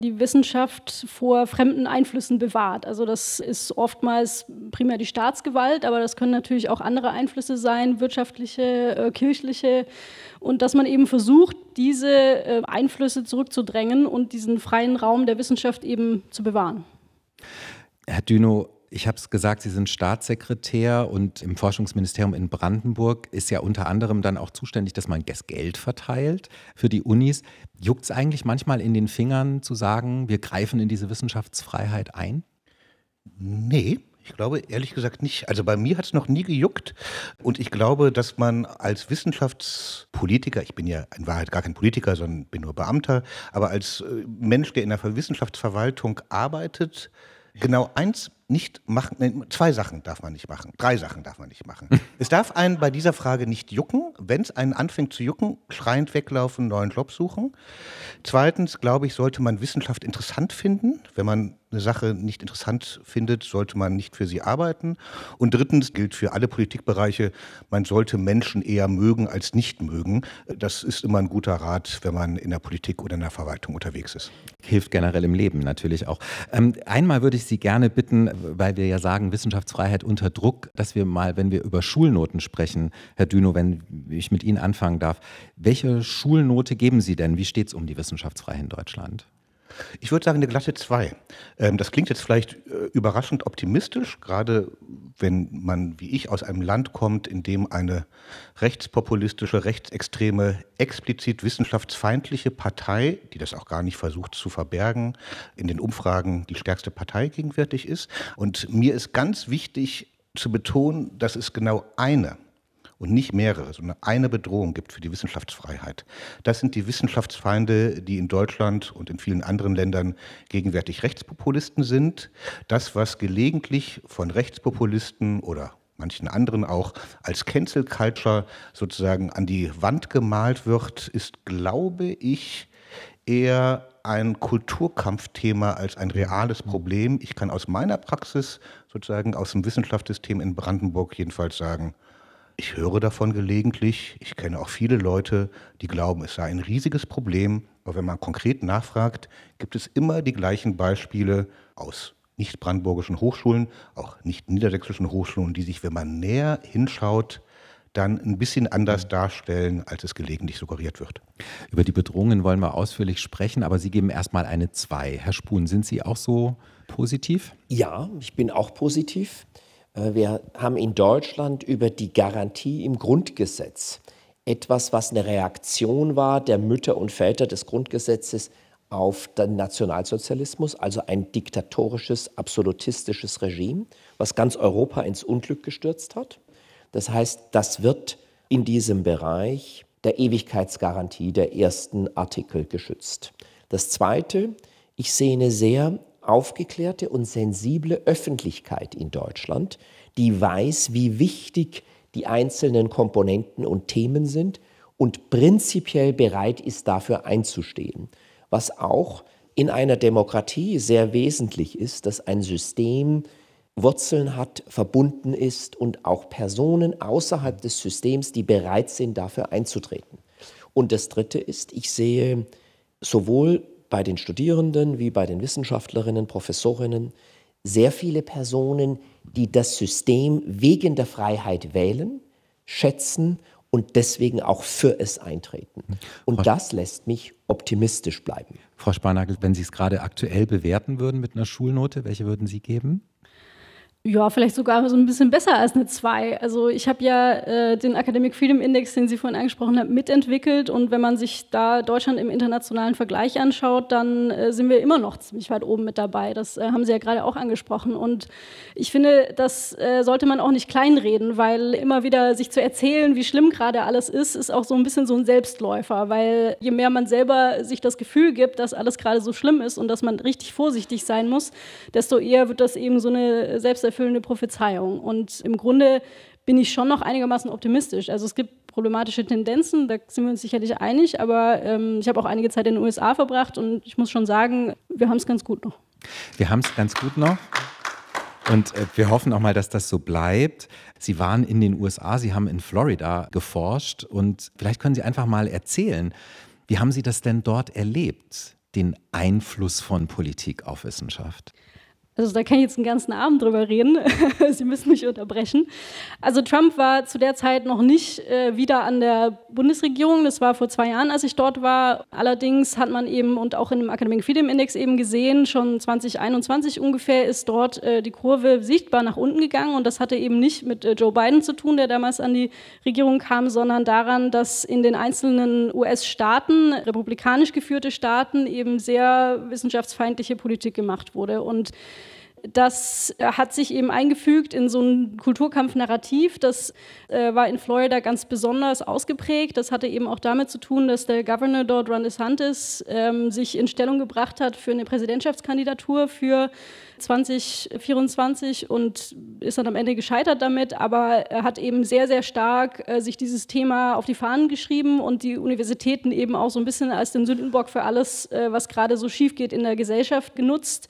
die Wissenschaft vor fremden Einflüssen bewahrt. Also das ist oftmals primär die Staatsgewalt, aber das können natürlich auch andere Einflüsse sein, wirtschaftliche, kirchliche. Und dass man eben versucht, diese Einflüsse zurückzudrängen und diesen freien Raum der Wissenschaft eben zu bewahren. Herr Dünow, ich habe es gesagt, Sie sind Staatssekretär und im Forschungsministerium in Brandenburg ist ja unter anderem dann auch zuständig, dass man das Geld verteilt für die Unis. Juckt es eigentlich manchmal in den Fingern zu sagen, wir greifen in diese Wissenschaftsfreiheit ein? Nee. Ich glaube ehrlich gesagt nicht. Also bei mir hat es noch nie gejuckt und ich glaube, dass man als Wissenschaftspolitiker, ich bin ja in Wahrheit gar kein Politiker, sondern bin nur Beamter, aber als Mensch, der in der Wissenschaftsverwaltung arbeitet, genau eins nicht machen, nein, 2 Sachen darf man nicht machen, 3 Sachen darf man nicht machen. Es darf einen bei dieser Frage nicht jucken. Wenn es einen anfängt zu jucken, schreiend weglaufen, neuen Job suchen. Zweitens, glaube ich, sollte man Wissenschaft interessant finden. Wenn man eine Sache nicht interessant findet, sollte man nicht für sie arbeiten. Und drittens gilt für alle Politikbereiche, man sollte Menschen eher mögen als nicht mögen. Das ist immer ein guter Rat, wenn man in der Politik oder in der Verwaltung unterwegs ist. Hilft generell im Leben natürlich auch. Einmal würde ich Sie gerne bitten, weil wir ja sagen, Wissenschaftsfreiheit unter Druck, dass wir mal, wenn wir über Schulnoten sprechen, Herr Dünow, wenn ich mit Ihnen anfangen darf, welche Schulnote geben Sie denn? Wie steht es um die Wissenschaftsfreiheit in Deutschland? Ich würde sagen, eine glatte 2. Das klingt jetzt vielleicht überraschend optimistisch, gerade wenn man, wie ich, aus einem Land kommt, in dem eine rechtspopulistische, rechtsextreme, explizit wissenschaftsfeindliche Partei, die das auch gar nicht versucht zu verbergen, in den Umfragen die stärkste Partei gegenwärtig ist. Und mir ist ganz wichtig zu betonen, dass es genau eine und nicht mehrere, sondern eine Bedrohung gibt für die Wissenschaftsfreiheit. Das sind die Wissenschaftsfeinde, die in Deutschland und in vielen anderen Ländern gegenwärtig Rechtspopulisten sind. Das, was gelegentlich von Rechtspopulisten oder manchen anderen auch als Cancel Culture sozusagen an die Wand gemalt wird, ist, glaube ich, eher ein Kulturkampfthema als ein reales Problem. Ich kann aus meiner Praxis, sozusagen aus dem Wissenschaftssystem in Brandenburg jedenfalls sagen, ich höre davon gelegentlich. Ich kenne auch viele Leute, die glauben, es sei ein riesiges Problem. Aber wenn man konkret nachfragt, gibt es immer die gleichen Beispiele aus nicht-brandenburgischen Hochschulen, auch nicht-niedersächsischen Hochschulen, die sich, wenn man näher hinschaut, dann ein bisschen anders darstellen, als es gelegentlich suggeriert wird. Über die Bedrohungen wollen wir ausführlich sprechen, aber Sie geben erstmal eine 2. Herr Spun, sind Sie auch so positiv? Ja, ich bin auch positiv. Wir haben in Deutschland über die Garantie im Grundgesetz etwas, was eine Reaktion war der Mütter und Väter des Grundgesetzes auf den Nationalsozialismus, also ein diktatorisches, absolutistisches Regime, was ganz Europa ins Unglück gestürzt hat. Das heißt, das wird in diesem Bereich der Ewigkeitsgarantie der ersten Artikel geschützt. Das Zweite, ich sehe eine sehr aufgeklärte und sensible Öffentlichkeit in Deutschland, die weiß, wie wichtig die einzelnen Komponenten und Themen sind und prinzipiell bereit ist, dafür einzustehen. Was auch in einer Demokratie sehr wesentlich ist, dass ein System Wurzeln hat, verbunden ist und auch Personen außerhalb des Systems, die bereit sind, dafür einzutreten. Und das Dritte ist, ich sehe sowohl bei den Studierenden wie bei den Wissenschaftlerinnen, Professorinnen sehr viele Personen, die das System wegen der Freiheit wählen, schätzen und deswegen auch für es eintreten. Und das lässt mich optimistisch bleiben. Frau Sparnagel, wenn Sie es gerade aktuell bewerten würden mit einer Schulnote, welche würden Sie geben? Ja, vielleicht sogar so ein bisschen besser als eine 2. Also ich habe ja den Academic Freedom Index, den Sie vorhin angesprochen haben, mitentwickelt. Und wenn man sich da Deutschland im internationalen Vergleich anschaut, dann sind wir immer noch ziemlich weit oben mit dabei. Das haben Sie ja gerade auch angesprochen. Und ich finde, das sollte man auch nicht kleinreden, weil immer wieder sich zu erzählen, wie schlimm gerade alles ist auch so ein bisschen so ein Selbstläufer. Weil je mehr man selber sich das Gefühl gibt, dass alles gerade so schlimm ist und dass man richtig vorsichtig sein muss, desto eher wird das eben so eine selbsterfüllende Prophezeiung. Und im Grunde bin ich schon noch einigermaßen optimistisch. Also es gibt problematische Tendenzen, da sind wir uns sicherlich einig, aber ich habe auch einige Zeit in den USA verbracht und ich muss schon sagen, wir haben es ganz gut noch. Wir haben es ganz gut noch. Und wir hoffen auch mal, dass das so bleibt. Sie waren in den USA, Sie haben in Florida geforscht und vielleicht können Sie einfach mal erzählen, wie haben Sie das denn dort erlebt? den Einfluss von Politik auf Wissenschaft? Also da kann ich jetzt einen ganzen Abend drüber reden. Sie müssen mich unterbrechen. Also Trump war zu der Zeit noch nicht wieder an der Bundesregierung. Das war vor 2 Jahren, als ich dort war. Allerdings hat man eben und auch in dem Academic Freedom Index eben gesehen, schon 2021 ungefähr ist dort die Kurve sichtbar nach unten gegangen. Und das hatte eben nicht mit Joe Biden zu tun, der damals an die Regierung kam, sondern daran, dass in den einzelnen US-Staaten, republikanisch geführte Staaten, eben sehr wissenschaftsfeindliche Politik gemacht wurde. Und das hat sich eben eingefügt in so ein Kulturkampf-Narrativ. Das war in Florida ganz besonders ausgeprägt. Das hatte eben auch damit zu tun, dass der Governor dort, Ron DeSantis, sich in Stellung gebracht hat für eine Präsidentschaftskandidatur für 2024 und ist dann am Ende gescheitert damit. Aber er hat eben sehr, sehr stark sich dieses Thema auf die Fahnen geschrieben und die Universitäten eben auch so ein bisschen als den Sündenbock für alles, was gerade so schief geht in der Gesellschaft, genutzt.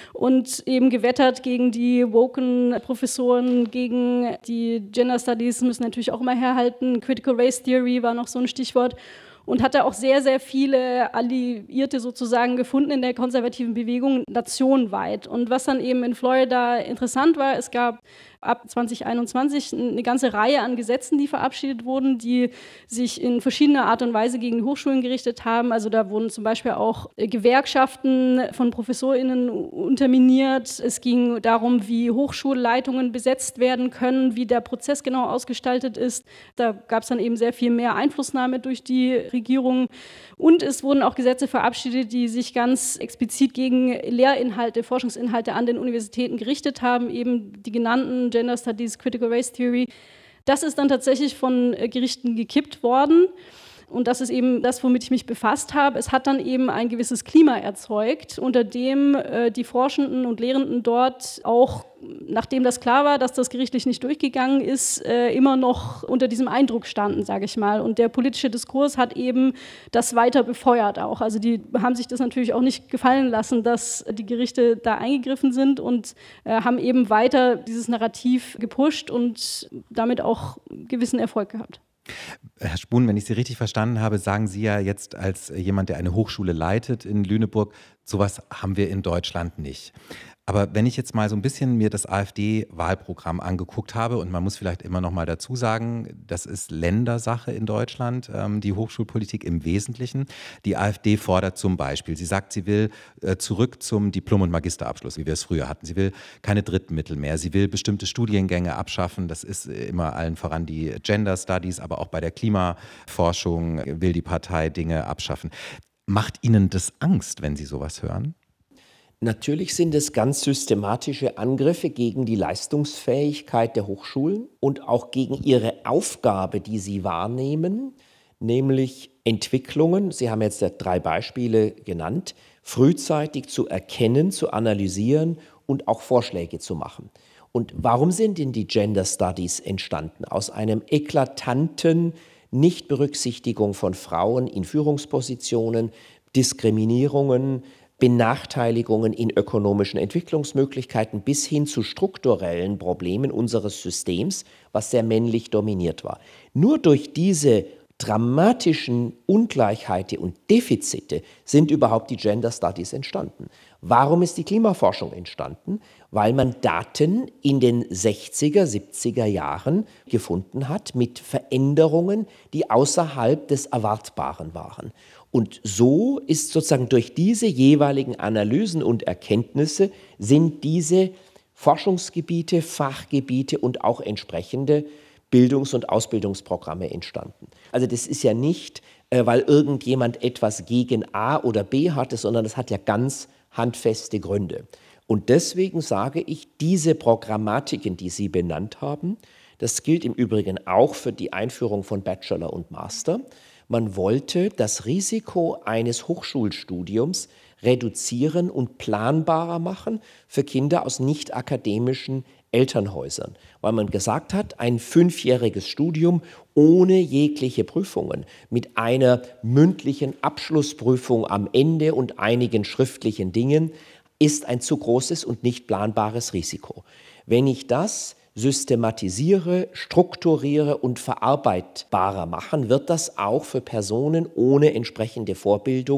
Und eben gewettert gegen die woken Professoren, gegen die Gender Studies, müssen natürlich auch immer herhalten. Critical Race Theory war noch so ein Stichwort. Und hatte auch sehr, sehr viele Alliierte sozusagen gefunden in der konservativen Bewegung nationenweit. Und was dann eben in Florida interessant war, es gab ab 2021 eine ganze Reihe an Gesetzen, die verabschiedet wurden, die sich in verschiedener Art und Weise gegen die Hochschulen gerichtet haben. Also da wurden zum Beispiel auch Gewerkschaften von ProfessorInnen unterminiert. Es ging darum, wie Hochschulleitungen besetzt werden können, wie der Prozess genau ausgestaltet ist. Da gab es dann eben sehr viel mehr Einflussnahme durch die Regierung. Und es wurden auch Gesetze verabschiedet, die sich ganz explizit gegen Lehrinhalte, Forschungsinhalte an den Universitäten gerichtet haben, eben die genannten Gender Studies, Critical Race Theory. Das ist dann tatsächlich von Gerichten gekippt worden. Und das ist eben das, womit ich mich befasst habe. Es hat dann eben ein gewisses Klima erzeugt, unter dem die Forschenden und Lehrenden dort auch, nachdem das klar war, dass das gerichtlich nicht durchgegangen ist, immer noch unter diesem Eindruck standen, sage ich mal. Und der politische Diskurs hat eben das weiter befeuert auch. Also die haben sich das natürlich auch nicht gefallen lassen, dass die Gerichte da eingegriffen sind und haben eben weiter dieses Narrativ gepusht und damit auch gewissen Erfolg gehabt. Herr Spoon, wenn ich Sie richtig verstanden habe, sagen Sie ja jetzt als jemand, der eine Hochschule leitet in Lüneburg, sowas haben wir in Deutschland nicht. Aber wenn ich jetzt mal so ein bisschen mir das AfD-Wahlprogramm angeguckt habe, und man muss vielleicht immer noch mal dazu sagen, das ist Ländersache in Deutschland, die Hochschulpolitik im Wesentlichen. Die AfD fordert zum Beispiel, sie sagt, sie will zurück zum Diplom- und Magisterabschluss, wie wir es früher hatten. Sie will keine Drittmittel mehr, sie will bestimmte Studiengänge abschaffen. Das ist immer allen voran die Gender Studies, aber auch bei der Klimaforschung will die Partei Dinge abschaffen. Macht Ihnen das Angst, wenn Sie sowas hören? Natürlich sind es ganz systematische Angriffe gegen die Leistungsfähigkeit der Hochschulen und auch gegen ihre Aufgabe, die sie wahrnehmen, nämlich Entwicklungen, Sie haben jetzt 3 Beispiele genannt, frühzeitig zu erkennen, zu analysieren und auch Vorschläge zu machen. Und warum sind denn die Gender Studies entstanden? Aus einem eklatanten Nichtberücksichtigung von Frauen in Führungspositionen, Diskriminierungen, Benachteiligungen in ökonomischen Entwicklungsmöglichkeiten bis hin zu strukturellen Problemen unseres Systems, was sehr männlich dominiert war. Nur durch diese dramatischen Ungleichheiten und Defizite sind überhaupt die Gender Studies entstanden. Warum ist die Klimaforschung entstanden? Weil man Daten in den 60er, 70er Jahren gefunden hat mit Veränderungen, die außerhalb des Erwartbaren waren. Und so ist sozusagen durch diese jeweiligen Analysen und Erkenntnisse sind diese Forschungsgebiete, Fachgebiete und auch entsprechende Bildungs- und Ausbildungsprogramme entstanden. Also das ist ja nicht, weil irgendjemand etwas gegen A oder B hatte, sondern das hat ja ganz handfeste Gründe. Und deswegen sage ich, diese Programmatiken, die Sie benannt haben, das gilt im Übrigen auch für die Einführung von Bachelor und Master. Man wollte das Risiko eines Hochschulstudiums reduzieren und planbarer machen für Kinder aus nicht akademischen Elternhäusern, weil man gesagt hat, ein 5-jähriges Studium ohne jegliche Prüfungen, mit einer mündlichen Abschlussprüfung am Ende und einigen schriftlichen Dingen, ist ein zu großes und nicht planbares Risiko. Wenn ich das systematisiere, strukturiere und verarbeitbarer machen, wird das auch für Personen ohne entsprechende Vorbildung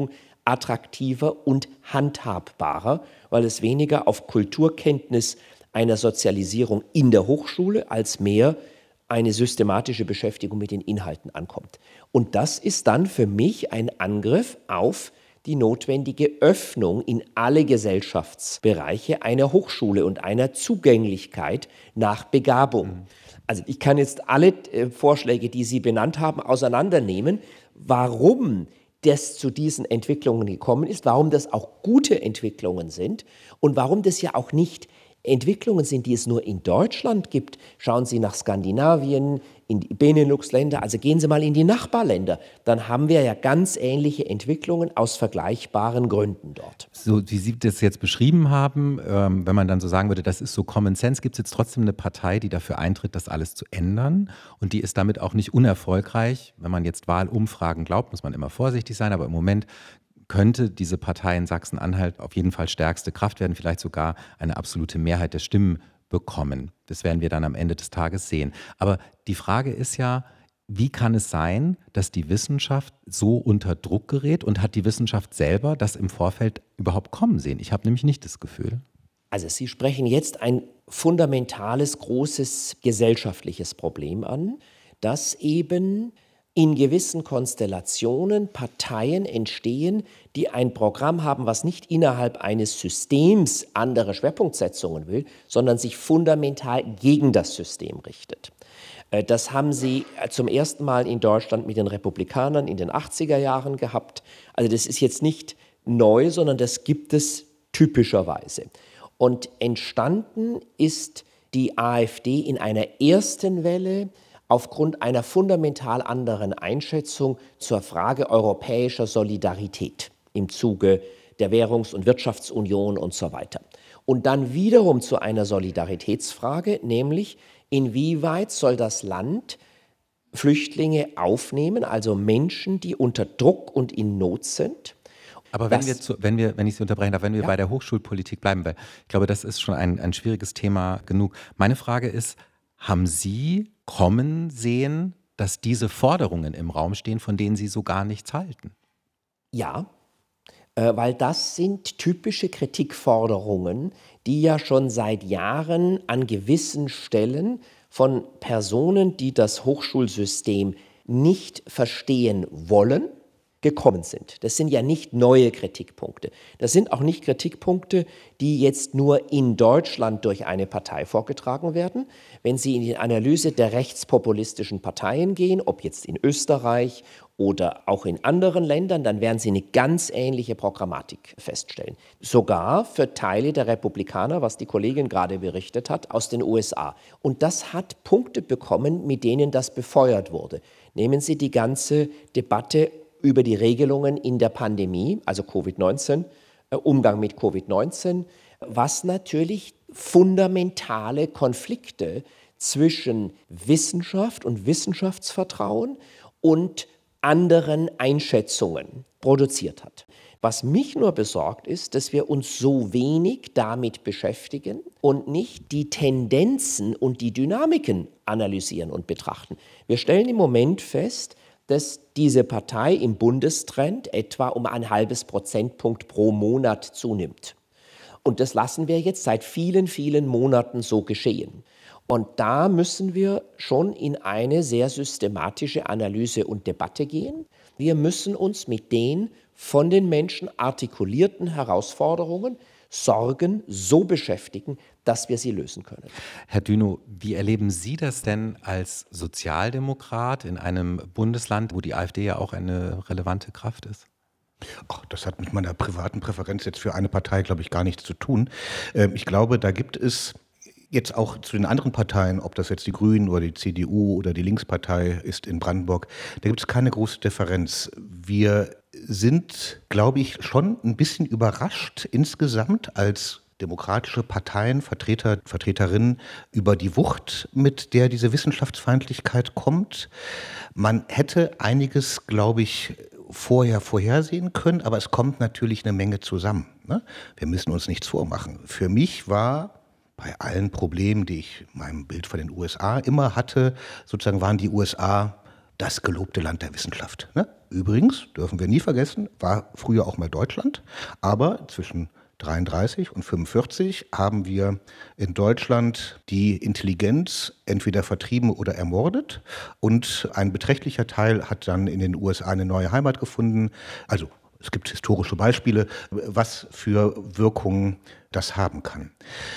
attraktiver und handhabbarer, weil es weniger auf Kulturkenntnis einer Sozialisierung in der Hochschule als mehr eine systematische Beschäftigung mit den Inhalten ankommt. Und das ist dann für mich ein Angriff auf die notwendige Öffnung in alle Gesellschaftsbereiche einer Hochschule und einer Zugänglichkeit nach Begabung. Also ich kann jetzt alle Vorschläge, die Sie benannt haben, auseinandernehmen, warum das zu diesen Entwicklungen gekommen ist, warum das auch gute Entwicklungen sind und warum das ja auch nicht Entwicklungen sind, die es nur in Deutschland gibt. Schauen Sie nach Skandinavien, in die Benelux-Länder, also gehen Sie mal in die Nachbarländer. Dann haben wir ja ganz ähnliche Entwicklungen aus vergleichbaren Gründen dort. So wie Sie das jetzt beschrieben haben, wenn man dann so sagen würde, das ist so Common Sense, gibt es jetzt trotzdem eine Partei, die dafür eintritt, das alles zu ändern. Und die ist damit auch nicht unerfolgreich. Wenn man jetzt Wahlumfragen glaubt, muss man immer vorsichtig sein, aber im Moment könnte diese Partei in Sachsen-Anhalt auf jeden Fall stärkste Kraft werden, vielleicht sogar eine absolute Mehrheit der Stimmen bekommen. Das werden wir dann am Ende des Tages sehen. Aber die Frage ist ja, wie kann es sein, dass die Wissenschaft so unter Druck gerät und hat die Wissenschaft selber das im Vorfeld überhaupt kommen sehen? Ich habe nämlich nicht das Gefühl. Also Sie sprechen jetzt ein fundamentales, großes gesellschaftliches Problem an, dass eben in gewissen Konstellationen Parteien entstehen, die ein Programm haben, was nicht innerhalb eines Systems andere Schwerpunktsetzungen will, sondern sich fundamental gegen das System richtet. Das haben Sie zum ersten Mal in Deutschland mit den Republikanern in den 80er Jahren gehabt. Also das ist jetzt nicht neu, sondern das gibt es typischerweise. Und entstanden ist die AfD in einer ersten Welle aufgrund einer fundamental anderen Einschätzung zur Frage europäischer Solidarität im Zuge der Währungs- und Wirtschaftsunion und so weiter. Und dann wiederum zu einer Solidaritätsfrage, nämlich inwieweit soll das Land Flüchtlinge aufnehmen, also Menschen, die unter Druck und in Not sind. Aber wenn ich Sie unterbrechen darf, wenn wir bei der Hochschulpolitik bleiben, weil ich glaube, das ist schon ein schwieriges Thema genug. Meine Frage ist, haben Sie kommen sehen, dass diese Forderungen im Raum stehen, von denen Sie so gar nichts halten? Ja, weil das sind typische Kritikforderungen, die ja schon seit Jahren an gewissen Stellen von Personen, die das Hochschulsystem nicht verstehen wollen, gekommen sind. Das sind ja nicht neue Kritikpunkte. Das sind auch nicht Kritikpunkte, die jetzt nur in Deutschland durch eine Partei vorgetragen werden. Wenn Sie in die Analyse der rechtspopulistischen Parteien gehen, ob jetzt in Österreich oder auch in anderen Ländern, dann werden Sie eine ganz ähnliche Programmatik feststellen. Sogar für Teile der Republikaner, was die Kollegin gerade berichtet hat, aus den USA. Und das hat Punkte bekommen, mit denen das befeuert wurde. Nehmen Sie die ganze Debatte über die Regelungen in der Pandemie, also Covid-19, Umgang mit Covid-19, was natürlich fundamentale Konflikte zwischen Wissenschaft und Wissenschaftsvertrauen und anderen Einschätzungen produziert hat. Was mich nur besorgt ist, dass wir uns so wenig damit beschäftigen und nicht die Tendenzen und die Dynamiken analysieren und betrachten. Wir stellen im Moment fest, dass diese Partei im Bundestrend etwa um ein halbes Prozentpunkt pro Monat zunimmt. Und das lassen wir jetzt seit vielen, vielen Monaten so geschehen. Und da müssen wir schon in eine sehr systematische Analyse und Debatte gehen. Wir müssen uns mit den von den Menschen artikulierten Herausforderungen, Sorgen so beschäftigen, dass wir sie lösen können. Herr Düno, wie erleben Sie das denn als Sozialdemokrat in einem Bundesland, wo die AfD ja auch eine relevante Kraft ist? Ach, das hat mit meiner privaten Präferenz jetzt für eine Partei, glaube ich, gar nichts zu tun. Ich glaube, da gibt es jetzt auch zu den anderen Parteien, ob das jetzt die Grünen oder die CDU oder die Linkspartei ist in Brandenburg, da gibt es keine große Differenz. Wir sind, glaube ich, schon ein bisschen überrascht insgesamt als demokratische Parteien, Vertreter, Vertreterinnen über die Wucht, mit der diese Wissenschaftsfeindlichkeit kommt. Man hätte einiges, glaube ich, vorher vorhersehen können, aber es kommt natürlich eine Menge zusammen. Ne? Wir müssen uns nichts vormachen. Für mich war bei allen Problemen, die ich in meinem Bild von den USA immer hatte, sozusagen waren die USA das gelobte Land der Wissenschaft. Ne? Übrigens, dürfen wir nie vergessen, war früher auch mal Deutschland, aber zwischen 33 und 45 haben wir in Deutschland die Intelligenz entweder vertrieben oder ermordet und ein beträchtlicher Teil hat dann in den USA eine neue Heimat gefunden. Also es gibt historische Beispiele, was für Wirkungen das haben kann.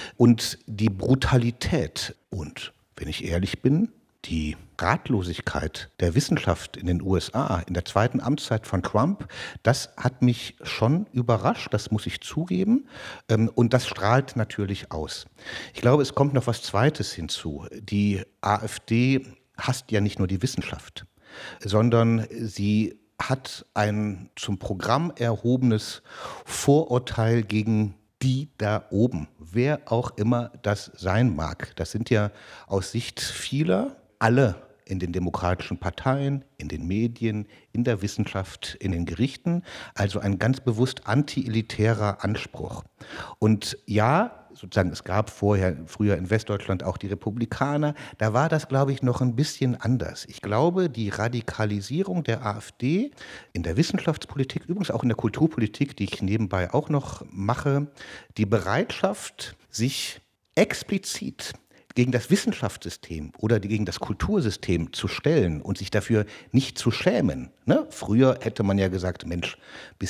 Und die Brutalität und, wenn ich ehrlich bin, die Ratlosigkeit der Wissenschaft in den USA in der zweiten Amtszeit von Trump, das hat mich schon überrascht, das muss ich zugeben. Und das strahlt natürlich aus. Ich glaube, es kommt noch was Zweites hinzu. Die AfD hasst ja nicht nur die Wissenschaft, sondern sie hat ein zum Programm erhobenes Vorurteil gegen die da oben, wer auch immer das sein mag. Das sind ja aus Sicht vieler alle in den demokratischen Parteien, in den Medien, in der Wissenschaft, in den Gerichten. Also ein ganz bewusst anti-elitärer Anspruch. Und ja, sozusagen, es gab früher in Westdeutschland auch die Republikaner. Da war das, glaube ich, noch ein bisschen anders. Ich glaube, die Radikalisierung der AfD in der Wissenschaftspolitik, übrigens auch in der Kulturpolitik, die ich nebenbei auch noch mache, die Bereitschaft, sich explizit gegen das Wissenschaftssystem oder gegen das Kultursystem zu stellen und sich dafür nicht zu schämen. Ne? Früher hätte man ja gesagt, Mensch,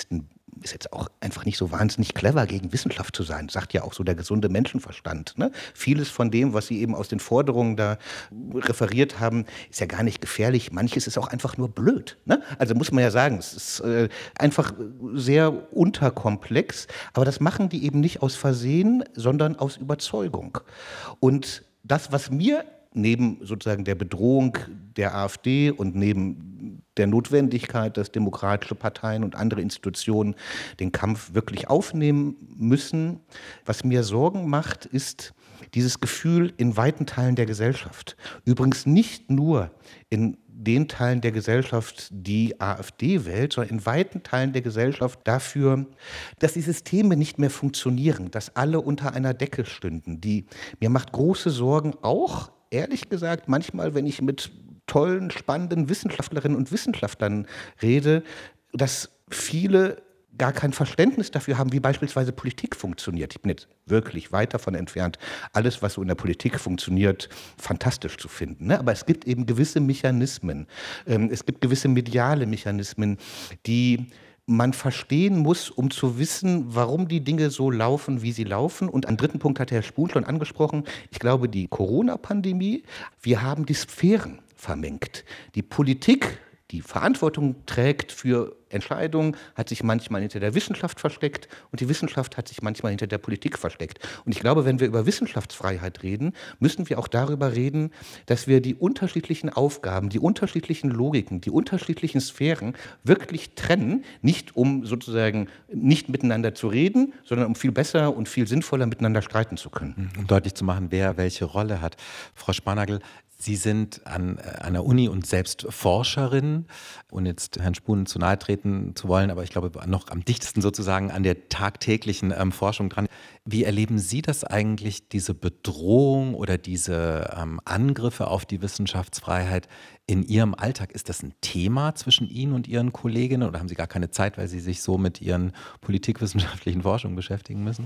ist jetzt auch einfach nicht so wahnsinnig clever, gegen Wissenschaft zu sein. Sagt ja auch so der gesunde Menschenverstand. Ne? Vieles von dem, was Sie eben aus den Forderungen da referiert haben, ist ja gar nicht gefährlich. Manches ist auch einfach nur blöd. Ne? Also muss man ja sagen, es ist einfach sehr unterkomplex. Aber das machen die eben nicht aus Versehen, sondern aus Überzeugung. Und das, was mir neben sozusagen der Bedrohung der AfD und neben der Notwendigkeit, dass demokratische Parteien und andere Institutionen den Kampf wirklich aufnehmen müssen, was mir Sorgen macht, ist dieses Gefühl in weiten Teilen der Gesellschaft. Übrigens nicht nur in den Teilen der Gesellschaft, die AfD wählt, sondern in weiten Teilen der Gesellschaft dafür, dass die Systeme nicht mehr funktionieren, dass alle unter einer Decke stünden. Mir macht große Sorgen auch, ehrlich gesagt, manchmal, wenn ich mit tollen, spannenden Wissenschaftlerinnen und Wissenschaftlern rede, dass viele gar kein Verständnis dafür haben, wie beispielsweise Politik funktioniert. Ich bin jetzt wirklich weit davon entfernt, alles, was so in der Politik funktioniert, fantastisch zu finden. Ne? Aber es gibt eben gewisse Mechanismen, es gibt gewisse mediale Mechanismen, die man verstehen muss, um zu wissen, warum die Dinge so laufen, wie sie laufen. Und einen dritten Punkt hat Herr Spuhn schon angesprochen. Ich glaube, die Corona-Pandemie, wir haben die Sphären vermengt. Die Politik, die Verantwortung trägt für Entscheidungen, hat sich manchmal hinter der Wissenschaft versteckt und die Wissenschaft hat sich manchmal hinter der Politik versteckt. Und ich glaube, wenn wir über Wissenschaftsfreiheit reden, müssen wir auch darüber reden, dass wir die unterschiedlichen Aufgaben, die unterschiedlichen Logiken, die unterschiedlichen Sphären wirklich trennen, nicht um sozusagen nicht miteinander zu reden, sondern um viel besser und viel sinnvoller miteinander streiten zu können. Um deutlich zu machen, wer welche Rolle hat. Frau Spanagel, Sie sind an der Uni und selbst Forscherin, ohne jetzt Herrn Spuhn zu nahe treten zu wollen, aber ich glaube noch am dichtesten sozusagen an der tagtäglichen Forschung dran. Wie erleben Sie das eigentlich, diese Bedrohung oder diese Angriffe auf die Wissenschaftsfreiheit in Ihrem Alltag? Ist das ein Thema zwischen Ihnen und Ihren Kolleginnen oder haben Sie gar keine Zeit, weil Sie sich so mit Ihren politikwissenschaftlichen Forschungen beschäftigen müssen?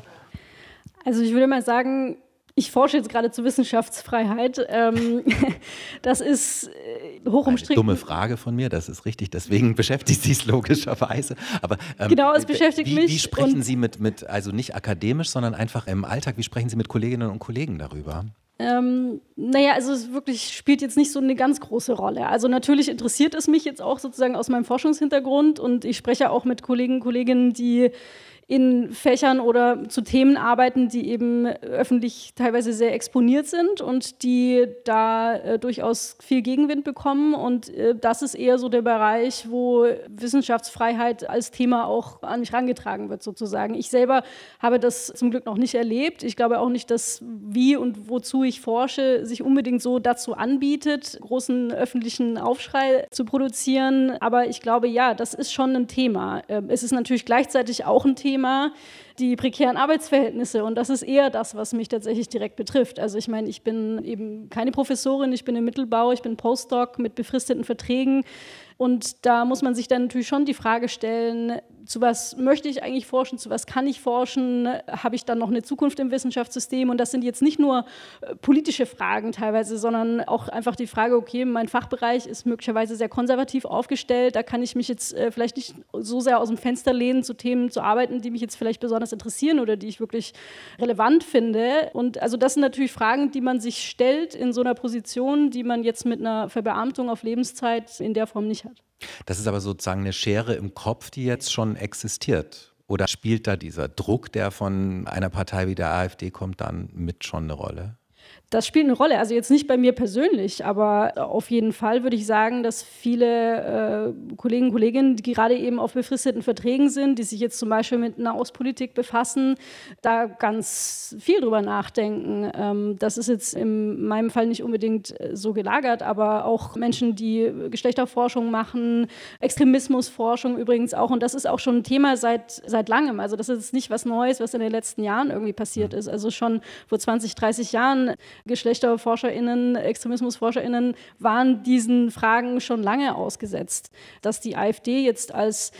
Also ich würde mal sagen, ich forsche jetzt gerade zur Wissenschaftsfreiheit. Das ist hoch umstritten. Eine dumme Frage von mir, das ist richtig. Deswegen beschäftigt Sie es logischerweise. Aber genau, es beschäftigt mich. Wie sprechen Sie also nicht akademisch, sondern einfach im Alltag, wie sprechen Sie mit Kolleginnen und Kollegen darüber? Also es wirklich spielt jetzt nicht so eine ganz große Rolle. Also natürlich interessiert es mich jetzt auch sozusagen aus meinem Forschungshintergrund und ich spreche auch mit Kolleginnen, die in Fächern oder zu Themen arbeiten, die eben öffentlich teilweise sehr exponiert sind und die da durchaus viel Gegenwind bekommen. Und das ist eher so der Bereich, wo Wissenschaftsfreiheit als Thema auch an mich herangetragen wird sozusagen. Ich selber habe das zum Glück noch nicht erlebt. Ich glaube auch nicht, dass wie und wozu ich forsche, sich unbedingt so dazu anbietet, großen öffentlichen Aufschrei zu produzieren. Aber ich glaube, ja, das ist schon ein Thema. Es ist natürlich gleichzeitig auch ein Thema, Thema die prekären Arbeitsverhältnisse. Und das ist eher das, was mich tatsächlich direkt betrifft. Also ich meine, ich bin eben keine Professorin, ich bin im Mittelbau, ich bin Postdoc mit befristeten Verträgen. Und da muss man sich dann natürlich schon die Frage stellen, zu was möchte ich eigentlich forschen, zu was kann ich forschen, habe ich dann noch eine Zukunft im Wissenschaftssystem? Und das sind jetzt nicht nur politische Fragen teilweise, sondern auch einfach die Frage, okay, mein Fachbereich ist möglicherweise sehr konservativ aufgestellt, da kann ich mich jetzt vielleicht nicht so sehr aus dem Fenster lehnen, zu Themen zu arbeiten, die mich jetzt vielleicht besonders interessieren oder die ich wirklich relevant finde. Und also das sind natürlich Fragen, die man sich stellt in so einer Position, die man jetzt mit einer Verbeamtung auf Lebenszeit in der Form nicht hat. Das ist aber sozusagen eine Schere im Kopf, die jetzt schon existiert. Oder spielt da dieser Druck, der von einer Partei wie der AfD kommt, dann mit schon eine Rolle? Das spielt eine Rolle, also jetzt nicht bei mir persönlich, aber auf jeden Fall würde ich sagen, dass viele Kollegen und Kolleginnen, die gerade eben auf befristeten Verträgen sind, die sich jetzt zum Beispiel mit Nahostpolitik befassen, da ganz viel drüber nachdenken. Das ist jetzt in meinem Fall nicht unbedingt so gelagert, aber auch Menschen, die Geschlechterforschung machen, Extremismusforschung übrigens auch, und das ist auch schon ein Thema seit langem. Also das ist nicht was Neues, was in den letzten Jahren irgendwie passiert ist. Also schon vor 20, 30 Jahren GeschlechterforscherInnen, ExtremismusforscherInnen waren diesen Fragen schon lange ausgesetzt. Dass die AfD jetzt als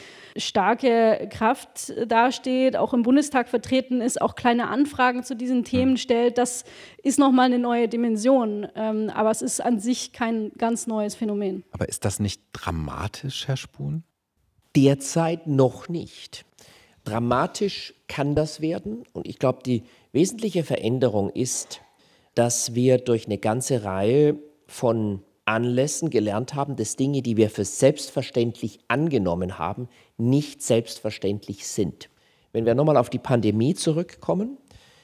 starke Kraft dasteht, auch im Bundestag vertreten ist, auch kleine Anfragen zu diesen Themen stellt, das ist nochmal eine neue Dimension. Aber es ist an sich kein ganz neues Phänomen. Aber ist das nicht dramatisch, Herr Spoon? Derzeit noch nicht. Dramatisch kann das werden. Und ich glaube, die wesentliche Veränderung ist, dass wir durch eine ganze Reihe von Anlässen gelernt haben, dass Dinge, die wir für selbstverständlich angenommen haben, nicht selbstverständlich sind. Wenn wir nochmal auf die Pandemie zurückkommen,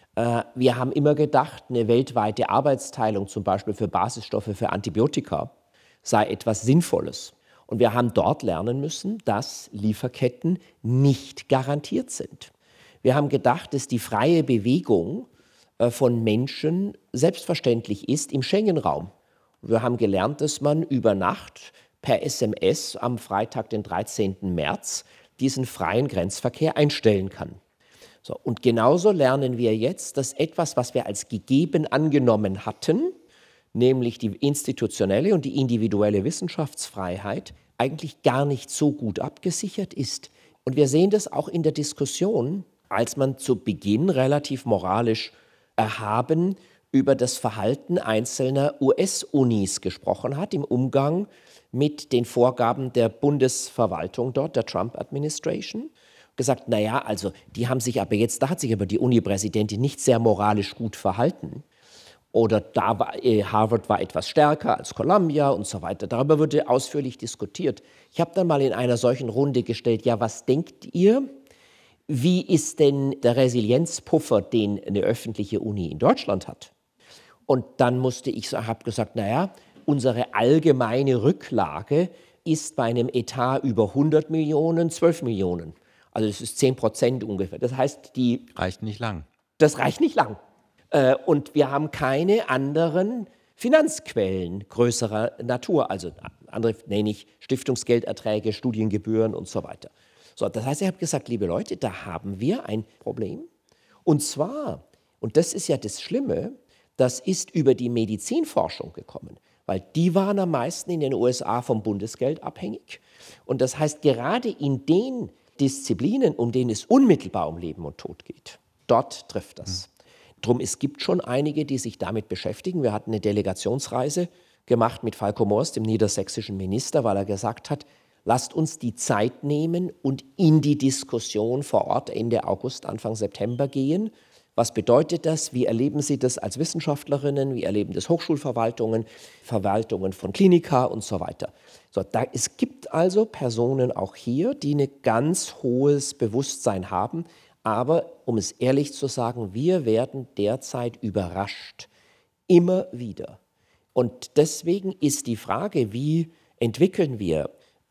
wir haben immer gedacht, eine weltweite Arbeitsteilung, zum Beispiel für Basisstoffe, für Antibiotika, sei etwas Sinnvolles. Und wir haben dort lernen müssen, dass Lieferketten nicht garantiert sind. Wir haben gedacht, dass die freie Bewegung von Menschen selbstverständlich ist im Schengen-Raum. Wir haben gelernt, dass man über Nacht per SMS am Freitag, den 13. März, diesen freien Grenzverkehr einstellen kann. So, und genauso lernen wir jetzt, dass etwas, was wir als gegeben angenommen hatten, nämlich die institutionelle und die individuelle Wissenschaftsfreiheit, eigentlich gar nicht so gut abgesichert ist. Und wir sehen das auch in der Diskussion, als man zu Beginn relativ moralisch erhaben über das Verhalten einzelner US-Unis gesprochen hat im Umgang mit den Vorgaben der Bundesverwaltung dort, der Trump-Administration. Gesagt, naja, also die haben sich aber jetzt, da hat sich aber die Uni-Präsidentin nicht sehr moralisch gut verhalten. Oder da war, Harvard war etwas stärker als Columbia und so weiter. Darüber wurde ausführlich diskutiert. Ich habe dann mal in einer solchen Runde gestellt, ja, was denkt ihr? Wie ist denn der Resilienzpuffer, den eine öffentliche Uni in Deutschland hat? Und dann habe gesagt, naja, unsere allgemeine Rücklage ist bei einem Etat über 100 Millionen, 12 Millionen. Also das ist 10% ungefähr. Das heißt, reicht nicht lang. Das reicht nicht lang. Und wir haben keine anderen Finanzquellen größerer Natur. Also andere nenne ich Stiftungsgelderträge, Studiengebühren und so weiter. So, das heißt, ich habe gesagt, liebe Leute, da haben wir ein Problem. Und zwar, und das ist ja das Schlimme, das ist über die Medizinforschung gekommen, weil die waren am meisten in den USA vom Bundesgeld abhängig. Und das heißt, gerade in den Disziplinen, um denen es unmittelbar um Leben und Tod geht, dort trifft das. Drum, es gibt schon einige, die sich damit beschäftigen. Wir hatten eine Delegationsreise gemacht mit Falko Morst, dem niedersächsischen Minister, weil er gesagt hat, lasst uns die Zeit nehmen und in die Diskussion vor Ort Ende August, Anfang September gehen. Was bedeutet das? Wie erleben Sie das als Wissenschaftlerinnen? Wie erleben das Hochschulverwaltungen, Verwaltungen von Klinika und so weiter? So, es gibt also Personen auch hier, die ein ganz hohes Bewusstsein haben. Aber um es ehrlich zu sagen, wir werden derzeit überrascht. Immer wieder. Und deswegen ist die Frage, wie entwickeln wir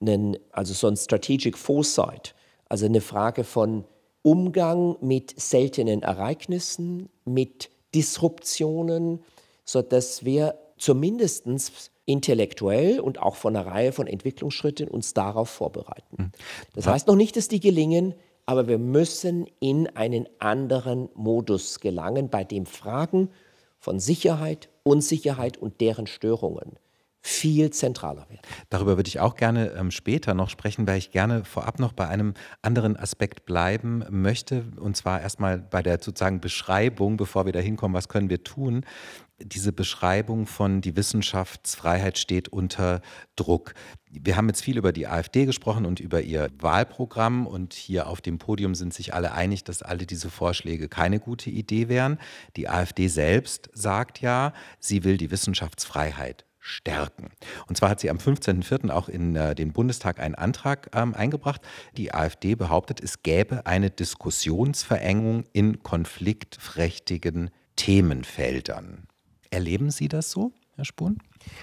so ein Strategic Foresight, also eine Frage von Umgang mit seltenen Ereignissen, mit Disruptionen, sodass wir zumindest intellektuell und auch von einer Reihe von Entwicklungsschritten uns darauf vorbereiten. Das heißt noch nicht, dass die gelingen, aber wir müssen in einen anderen Modus gelangen, bei dem Fragen von Sicherheit, Unsicherheit und deren Störungen viel zentraler werden. Darüber würde ich auch gerne später noch sprechen, weil ich gerne vorab noch bei einem anderen Aspekt bleiben möchte. Und zwar erstmal bei der sozusagen Beschreibung, bevor wir da hinkommen, was können wir tun. Diese Beschreibung von die Wissenschaftsfreiheit steht unter Druck. Wir haben jetzt viel über die AfD gesprochen und über ihr Wahlprogramm. Und hier auf dem Podium sind sich alle einig, dass alle diese Vorschläge keine gute Idee wären. Die AfD selbst sagt ja, sie will die Wissenschaftsfreiheit stärken. Und zwar hat sie am 15.04. auch in den Bundestag einen Antrag eingebracht. Die AfD behauptet, es gäbe eine Diskussionsverengung in konfliktträchtigen Themenfeldern. Erleben Sie das so, Herr Spohn?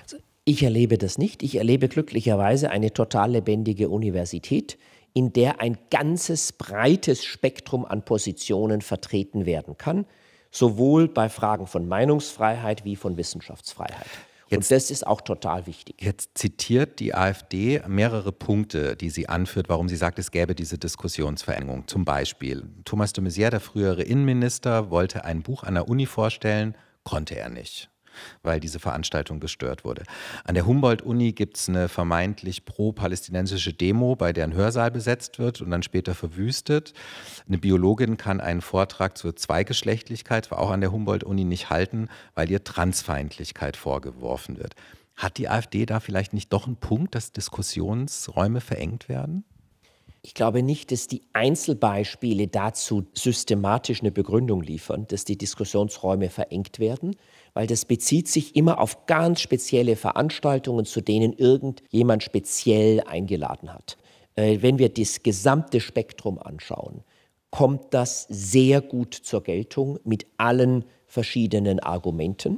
Ich erlebe das nicht. Ich erlebe glücklicherweise eine total lebendige Universität, in der ein ganzes breites Spektrum an Positionen vertreten werden kann, sowohl bei Fragen von Meinungsfreiheit wie von Wissenschaftsfreiheit. Und das ist auch total wichtig. Jetzt zitiert die AfD mehrere Punkte, die sie anführt, warum sie sagt, es gäbe diese Diskussionsverengung. Zum Beispiel Thomas de Maizière, der frühere Innenminister, wollte ein Buch an der Uni vorstellen, konnte er nicht, weil diese Veranstaltung gestört wurde. An der Humboldt-Uni gibt es eine vermeintlich pro-palästinensische Demo, bei der ein Hörsaal besetzt wird und dann später verwüstet. Eine Biologin kann einen Vortrag zur Zweigeschlechtlichkeit auch an der Humboldt-Uni nicht halten, weil ihr Transfeindlichkeit vorgeworfen wird. Hat die AfD da vielleicht nicht doch einen Punkt, dass Diskussionsräume verengt werden? Ich glaube nicht, dass die Einzelbeispiele dazu systematisch eine Begründung liefern, dass die Diskussionsräume verengt werden, weil das bezieht sich immer auf ganz spezielle Veranstaltungen, zu denen irgendjemand speziell eingeladen hat. Wenn wir das gesamte Spektrum anschauen, kommt das sehr gut zur Geltung mit allen verschiedenen Argumenten.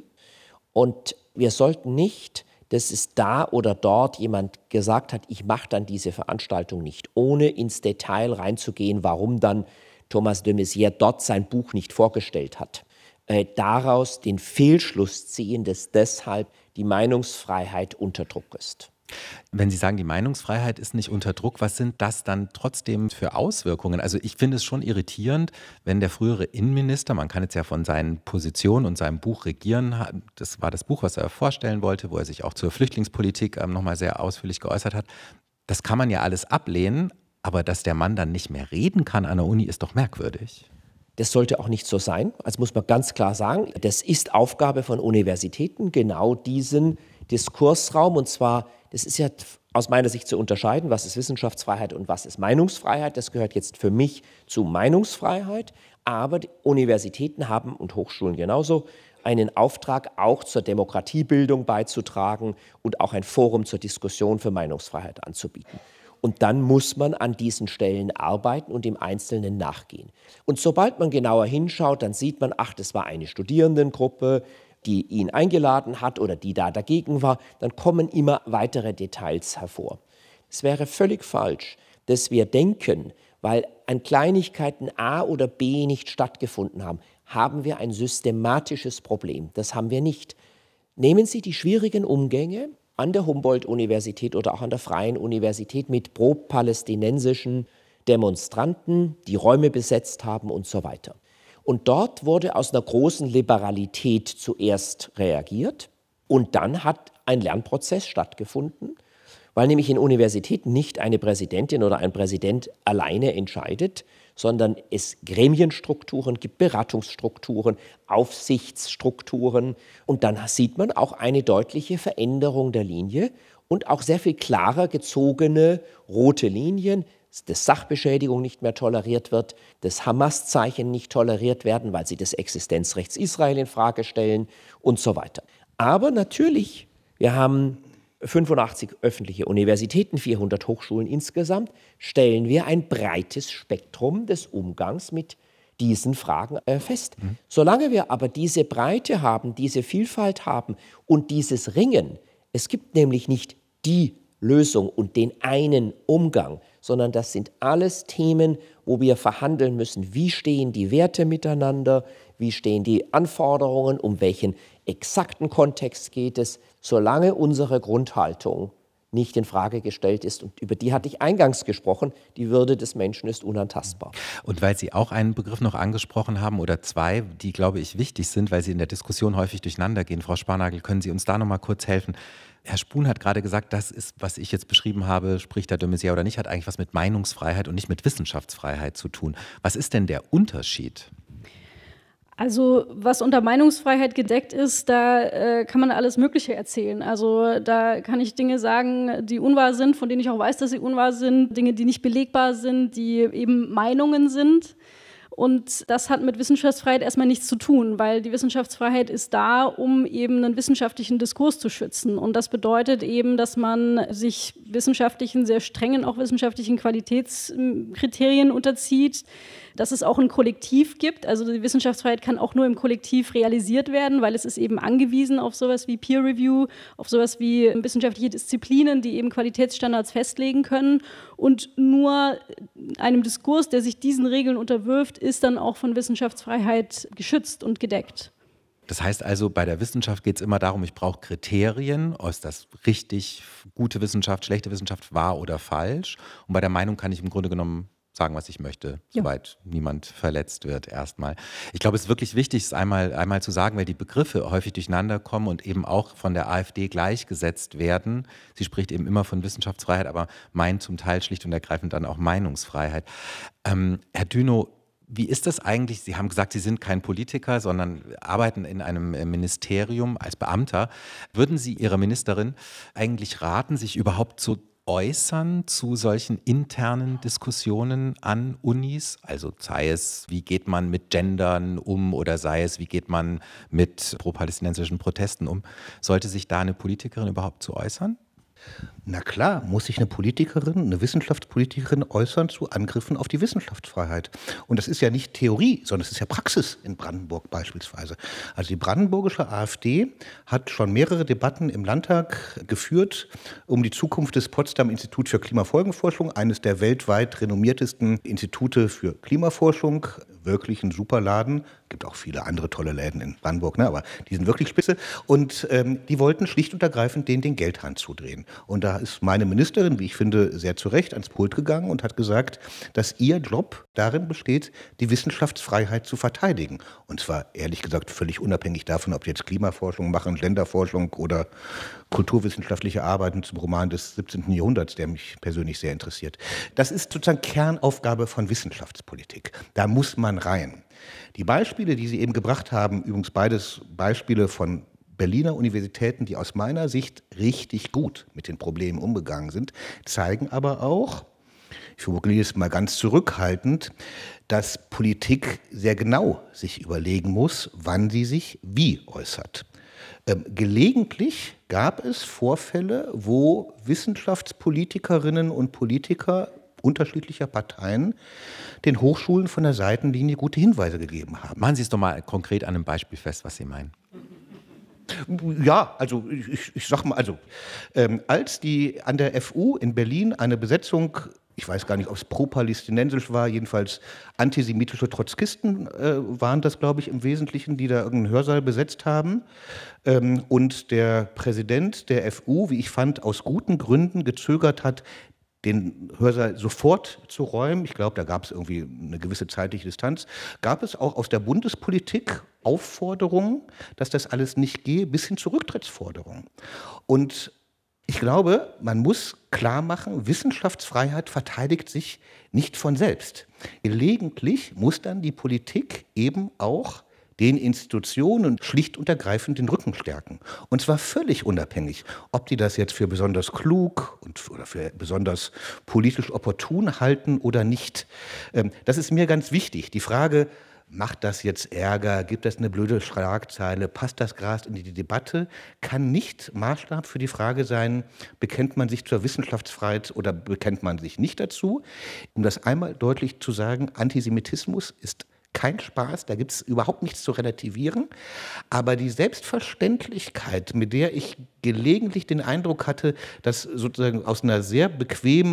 Und wir sollten nicht, dass es da oder dort jemand gesagt hat, ich mache dann diese Veranstaltung nicht, ohne ins Detail reinzugehen, warum dann Thomas de Maizière dort sein Buch nicht vorgestellt hat. Daraus den Fehlschluss ziehen, dass deshalb die Meinungsfreiheit unter Druck ist. Wenn Sie sagen, die Meinungsfreiheit ist nicht unter Druck, was sind das dann trotzdem für Auswirkungen? Also ich finde es schon irritierend, wenn der frühere Innenminister, man kann jetzt ja von seinen Positionen und seinem Buch regieren, das war das Buch, was er vorstellen wollte, wo er sich auch zur Flüchtlingspolitik nochmal sehr ausführlich geäußert hat. Das kann man ja alles ablehnen, aber dass der Mann dann nicht mehr reden kann an der Uni, ist doch merkwürdig. Das sollte auch nicht so sein. Also muss man ganz klar sagen, das ist Aufgabe von Universitäten, genau diesen Diskursraum, und zwar, das ist ja aus meiner Sicht zu unterscheiden, was ist Wissenschaftsfreiheit und was ist Meinungsfreiheit. Das gehört jetzt für mich zu Meinungsfreiheit, aber die Universitäten haben und Hochschulen genauso einen Auftrag, auch zur Demokratiebildung beizutragen und auch ein Forum zur Diskussion für Meinungsfreiheit anzubieten. Und dann muss man an diesen Stellen arbeiten und im Einzelnen nachgehen. Und sobald man genauer hinschaut, dann sieht man, ach, das war eine Studierendengruppe, die ihn eingeladen hat oder die da dagegen war, dann kommen immer weitere Details hervor. Es wäre völlig falsch, dass wir denken, weil an Kleinigkeiten A oder B nicht stattgefunden haben, haben wir ein systematisches Problem. Das haben wir nicht. Nehmen Sie die schwierigen Umgänge an der Humboldt-Universität oder auch an der Freien Universität mit pro-palästinensischen Demonstranten, die Räume besetzt haben und so weiter. Und dort wurde aus einer großen Liberalität zuerst reagiert und dann hat ein Lernprozess stattgefunden, weil nämlich in Universitäten nicht eine Präsidentin oder ein Präsident alleine entscheidet, sondern es Gremienstrukturen gibt, Beratungsstrukturen, Aufsichtsstrukturen. Und dann sieht man auch eine deutliche Veränderung der Linie und auch sehr viel klarer gezogene rote Linien, dass Sachbeschädigung nicht mehr toleriert wird, dass Hamas-Zeichen nicht toleriert werden, weil sie das Existenzrechts Israel in Frage stellen und so weiter. Aber natürlich, wir haben 85 öffentliche Universitäten, 400 Hochschulen insgesamt, stellen wir ein breites Spektrum des Umgangs mit diesen Fragen fest. Solange wir aber diese Breite haben, diese Vielfalt haben und dieses Ringen, es gibt nämlich nicht die Lösung und den einen Umgang, sondern das sind alles Themen, wo wir verhandeln müssen, wie stehen die Werte miteinander, wie stehen die Anforderungen, um welchen exakten Kontext geht es. Solange unsere Grundhaltung nicht in Frage gestellt ist. Und über die hatte ich eingangs gesprochen. Die Würde des Menschen ist unantastbar. Und weil Sie auch einen Begriff noch angesprochen haben oder zwei, die, glaube ich, wichtig sind, weil sie in der Diskussion häufig durcheinander gehen. Frau Sparnagel, können Sie uns da noch mal kurz helfen? Herr Spoon hat gerade gesagt, das ist, was ich jetzt beschrieben habe, spricht der de Maizière oder nicht, hat eigentlich was mit Meinungsfreiheit und nicht mit Wissenschaftsfreiheit zu tun. Was ist denn der Unterschied? Also was unter Meinungsfreiheit gedeckt ist, da kann man alles Mögliche erzählen. Also da kann ich Dinge sagen, die unwahr sind, von denen ich auch weiß, dass sie unwahr sind, Dinge, die nicht belegbar sind, die eben Meinungen sind. Und das hat mit Wissenschaftsfreiheit erstmal nichts zu tun, weil die Wissenschaftsfreiheit ist da, um eben einen wissenschaftlichen Diskurs zu schützen. Und das bedeutet eben, dass man sich wissenschaftlichen, sehr strengen, auch wissenschaftlichen Qualitätskriterien unterzieht, dass es auch ein Kollektiv gibt. Also die Wissenschaftsfreiheit kann auch nur im Kollektiv realisiert werden, weil es ist eben angewiesen auf sowas wie Peer Review, auf sowas wie wissenschaftliche Disziplinen, die eben Qualitätsstandards festlegen können. Und nur einem Diskurs, der sich diesen Regeln unterwirft, ist dann auch von Wissenschaftsfreiheit geschützt und gedeckt. Das heißt also, bei der Wissenschaft geht es immer darum, ich brauche Kriterien, ist das richtig, gute Wissenschaft, schlechte Wissenschaft, wahr oder falsch. Und bei der Meinung kann ich im Grunde genommen sagen, was ich möchte, soweit niemand verletzt wird erstmal. Ich glaube, es ist wirklich wichtig, es einmal zu sagen, weil die Begriffe häufig durcheinander kommen und eben auch von der AfD gleichgesetzt werden. Sie spricht eben immer von Wissenschaftsfreiheit, aber meint zum Teil schlicht und ergreifend dann auch Meinungsfreiheit. Herr Düno, wie ist das eigentlich? Sie haben gesagt, Sie sind kein Politiker, sondern arbeiten in einem Ministerium als Beamter. Würden Sie Ihrer Ministerin eigentlich raten, sich überhaupt zu äußern zu solchen internen Diskussionen an Unis? Also sei es, wie geht man mit Gendern um oder sei es, wie geht man mit pro-palästinensischen Protesten um? Sollte sich da eine Politikerin überhaupt zu äußern? Na klar, muss sich eine Politikerin, eine Wissenschaftspolitikerin äußern zu Angriffen auf die Wissenschaftsfreiheit. Und das ist ja nicht Theorie, sondern es ist ja Praxis in Brandenburg beispielsweise. Also die brandenburgische AfD hat schon mehrere Debatten im Landtag geführt um die Zukunft des Potsdam-Instituts für Klimafolgenforschung, eines der weltweit renommiertesten Institute für Klimaforschung. Wirklich ein super Laden. Gibt auch viele andere tolle Läden in Brandenburg, ne? Aber die sind wirklich spitze. Und die wollten schlicht und ergreifend den Geldhahn zudrehen. Und da ist meine Ministerin, wie ich finde, sehr zu Recht ans Pult gegangen und hat gesagt, dass ihr Job darin besteht, die Wissenschaftsfreiheit zu verteidigen. Und zwar, ehrlich gesagt, völlig unabhängig davon, ob die jetzt Klimaforschung machen, Länderforschung oder kulturwissenschaftliche Arbeiten zum Roman des 17. Jahrhunderts, der mich persönlich sehr interessiert. Das ist sozusagen Kernaufgabe von Wissenschaftspolitik. Da muss man rein. Die Beispiele, die Sie eben gebracht haben, übrigens beides Beispiele von Berliner Universitäten, die aus meiner Sicht richtig gut mit den Problemen umgegangen sind, zeigen aber auch, ich formuliere es mal ganz zurückhaltend, dass Politik sehr genau sich überlegen muss, wann sie sich wie äußert. Gelegentlich gab es Vorfälle, wo Wissenschaftspolitikerinnen und Politiker unterschiedlicher Parteien den Hochschulen von der Seitenlinie gute Hinweise gegeben haben. Machen Sie es doch mal konkret an einem Beispiel fest, was Sie meinen. Ja, also ich sag mal, als die an der FU in Berlin eine Besetzung, ich weiß gar nicht, ob es pro-palästinensisch war, jedenfalls antisemitische Trotzkisten waren das, glaube ich, im Wesentlichen, die da irgendeinen Hörsaal besetzt haben. Und der Präsident der FU, wie ich fand, aus guten Gründen gezögert hat, den Hörsaal sofort zu räumen. Ich glaube, da gab es irgendwie eine gewisse zeitliche Distanz. Gab es auch aus der Bundespolitik Aufforderungen, dass das alles nicht gehe, bis hin zu Rücktrittsforderungen. Und ich glaube, man muss klar machen, Wissenschaftsfreiheit verteidigt sich nicht von selbst. Gelegentlich muss dann die Politik eben auch den Institutionen schlicht und ergreifend den Rücken stärken. Und zwar völlig unabhängig, ob die das jetzt für besonders klug oder für besonders politisch opportun halten oder nicht. Das ist mir ganz wichtig. Die Frage, macht das jetzt Ärger, gibt das eine blöde Schlagzeile, passt das Gras in die Debatte, kann nicht Maßstab für die Frage sein, bekennt man sich zur Wissenschaftsfreiheit oder bekennt man sich nicht dazu. Um das einmal deutlich zu sagen, Antisemitismus ist kein Spaß, da gibt es überhaupt nichts zu relativieren. Aber die Selbstverständlichkeit, mit der ich gelegentlich den Eindruck hatte, dass sozusagen aus einer sehr bequemen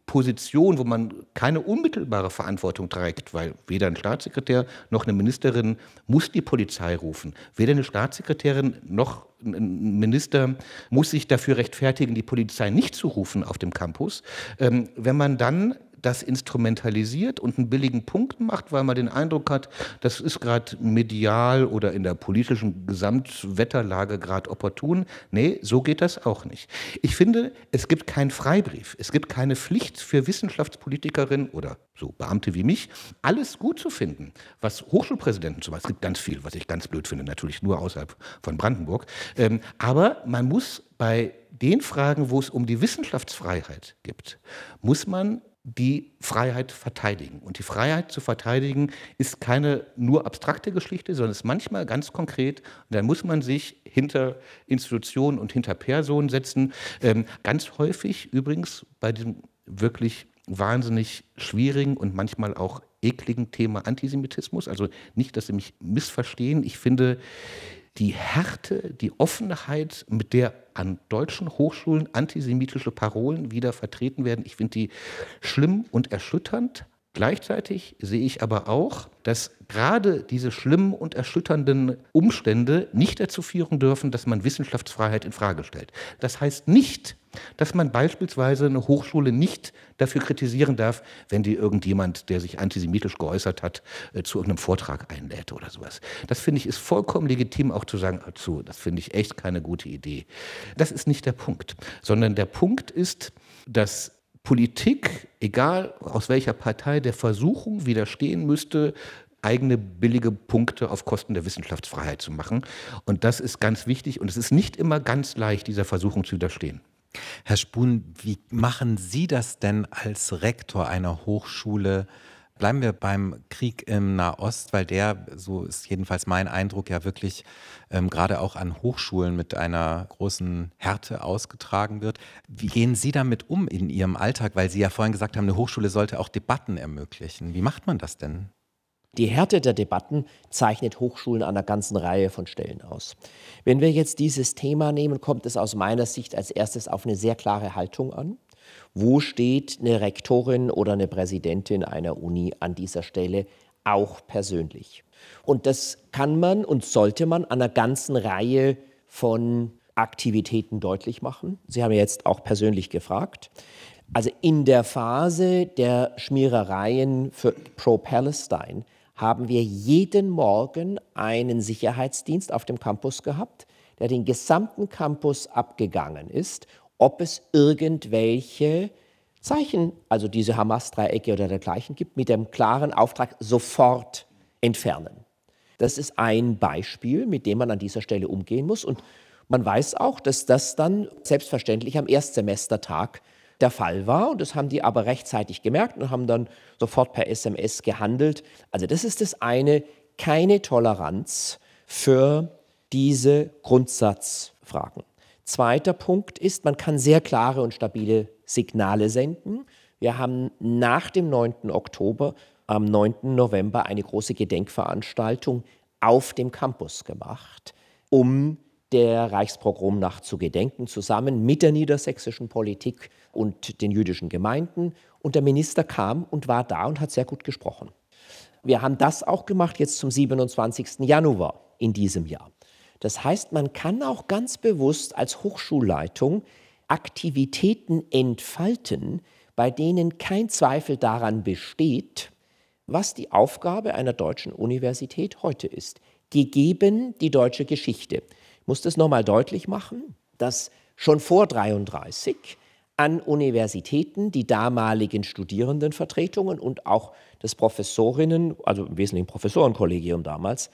Position, wo man keine unmittelbare Verantwortung trägt, weil weder ein Staatssekretär noch eine Ministerin muss die Polizei rufen. Weder eine Staatssekretärin noch ein Minister muss sich dafür rechtfertigen, die Polizei nicht zu rufen auf dem Campus. Wenn man dann das instrumentalisiert und einen billigen Punkt macht, weil man den Eindruck hat, das ist gerade medial oder in der politischen Gesamtwetterlage gerade opportun. Nee, so geht das auch nicht. Ich finde, es gibt keinen Freibrief, es gibt keine Pflicht für Wissenschaftspolitikerinnen oder so Beamte wie mich, alles gut zu finden, was Hochschulpräsidenten zum Beispiel, es gibt ganz viel, was ich ganz blöd finde, natürlich nur außerhalb von Brandenburg, aber man muss bei den Fragen, wo es um die Wissenschaftsfreiheit geht, muss man die Freiheit verteidigen. Und die Freiheit zu verteidigen ist keine nur abstrakte Geschichte, sondern ist manchmal ganz konkret. Und dann muss man sich hinter Institutionen und hinter Personen setzen. Ganz häufig übrigens bei diesem wirklich wahnsinnig schwierigen und manchmal auch ekligen Thema Antisemitismus. Also nicht, dass Sie mich missverstehen. Ich finde, die Härte, die Offenheit, mit der an deutschen Hochschulen antisemitische Parolen wieder vertreten werden, ich finde die schlimm und erschütternd. Gleichzeitig sehe ich aber auch, dass gerade diese schlimmen und erschütternden Umstände nicht dazu führen dürfen, dass man Wissenschaftsfreiheit in Frage stellt. Das heißt nicht, dass man beispielsweise eine Hochschule nicht dafür kritisieren darf, wenn die irgendjemand, der sich antisemitisch geäußert hat, zu irgendeinem Vortrag einlädt oder sowas. Das finde ich ist vollkommen legitim, auch zu sagen, das finde ich echt keine gute Idee. Das ist nicht der Punkt, sondern der Punkt ist, dass Politik, egal aus welcher Partei, der Versuchung widerstehen müsste, eigene billige Punkte auf Kosten der Wissenschaftsfreiheit zu machen. Und das ist ganz wichtig und es ist nicht immer ganz leicht, dieser Versuchung zu widerstehen. Herr Spoon, wie machen Sie das denn als Rektor einer Hochschule? Bleiben wir beim Krieg im Nahost, weil der, so ist jedenfalls mein Eindruck, ja wirklich gerade auch an Hochschulen mit einer großen Härte ausgetragen wird. Wie gehen Sie damit um in Ihrem Alltag? Weil Sie ja vorhin gesagt haben, eine Hochschule sollte auch Debatten ermöglichen. Wie macht man das denn? Die Härte der Debatten zeichnet Hochschulen an einer ganzen Reihe von Stellen aus. Wenn wir jetzt dieses Thema nehmen, kommt es aus meiner Sicht als erstes auf eine sehr klare Haltung an. Wo steht eine Rektorin oder eine Präsidentin einer Uni an dieser Stelle auch persönlich? Und das kann man und sollte man an einer ganzen Reihe von Aktivitäten deutlich machen. Sie haben ja jetzt auch persönlich gefragt. Also in der Phase der Schmierereien für Pro-Palestine haben wir jeden Morgen einen Sicherheitsdienst auf dem Campus gehabt, der den gesamten Campus abgegangen ist, ob es irgendwelche Zeichen, also diese Hamas-Dreiecke oder dergleichen gibt, mit dem klaren Auftrag sofort entfernen. Das ist ein Beispiel, mit dem man an dieser Stelle umgehen muss. Und man weiß auch, dass das dann selbstverständlich am Erstsemestertag der Fall war. Und das haben die aber rechtzeitig gemerkt und haben dann sofort per SMS gehandelt. Also das ist das eine, keine Toleranz für diese Grundsatzfragen. Zweiter Punkt ist, man kann sehr klare und stabile Signale senden. Wir haben nach dem 9. Oktober, am 9. November, eine große Gedenkveranstaltung auf dem Campus gemacht, um der Reichspogromnacht zu gedenken, zusammen mit der niedersächsischen Politik und den jüdischen Gemeinden. Und der Minister kam und war da und hat sehr gut gesprochen. Wir haben das auch gemacht jetzt zum 27. Januar in diesem Jahr. Das heißt, man kann auch ganz bewusst als Hochschulleitung Aktivitäten entfalten, bei denen kein Zweifel daran besteht, was die Aufgabe einer deutschen Universität heute ist, gegeben die deutsche Geschichte. Ich muss das nochmal deutlich machen, dass schon vor 1933 an Universitäten die damaligen Studierendenvertretungen und auch das Professorinnen, also im Wesentlichen Professorenkollegium damals,